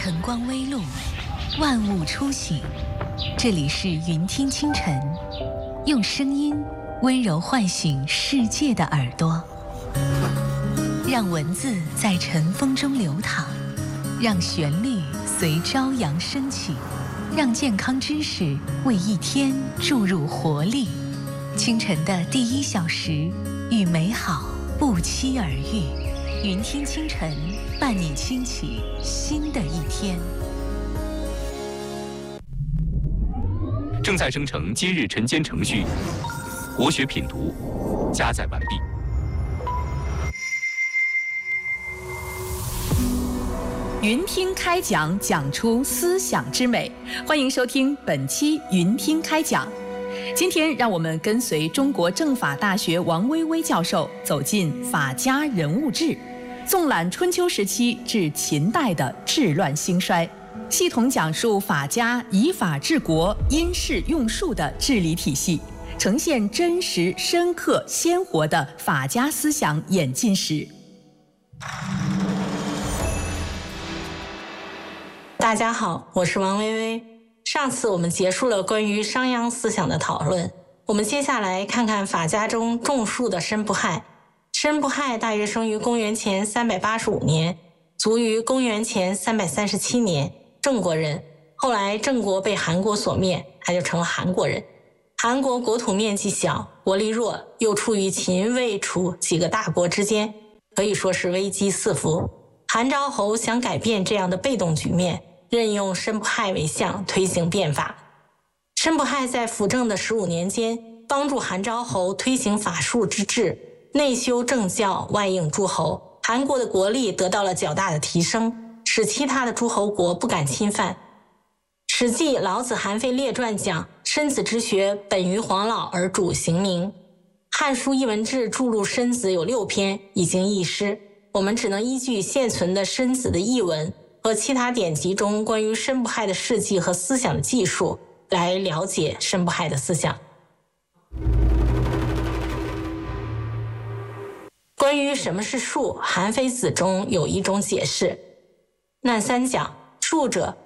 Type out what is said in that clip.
晨光微露，万物初醒。这里是云听清晨，用声音温柔唤醒世界的耳朵，让文字在晨风中流淌，让旋律随朝阳升起，让健康知识为一天注入活力。清晨的第1小时，与美好不期而遇。云听清晨，伴你轻启新的一天。 正在生成今日晨间程序，国学品读加载完毕。 云听开讲，讲出思想之美。欢迎收听本期云听开讲。今天让我们跟随中国政法大学王薇薇教授走进法家人物志，纵览春秋时期至秦代的治乱兴衰，系统讲述法家以法治国、因势用术的治理体系，呈现真实、深刻、鲜活的法家思想演进史。 大家好，我是王薇薇。上次我们结束了关于商鞅思想的讨论，我们接下来看看法家中种树的申不害。申不害大约生于公元前385年，卒于公元前337年，郑国人。后来郑国被韩国所灭，他就成了韩国人。韩国国土面积小，国力弱，又处于秦、魏、楚几个大国之间，可以说是危机四伏。韩昭侯想改变这样的被动局面，任用申不害为相，推行变法。申不害在辅政的15年间，帮助韩昭侯推行法术之治，内修政教，外应诸侯，韩国的国力得到了较大的提升，使其他的诸侯国不敢侵犯。史记《老子韩非列传》讲，申子之学本于黄老而主刑名。汉书艺文志注入申子有6篇，已经佚失，我们只能依据现存的申子的译文和其他典籍中关于申不害的事迹和思想的记述来了解申不害的思想。关于什么是术，韩非子中有一种解释。难三讲，术者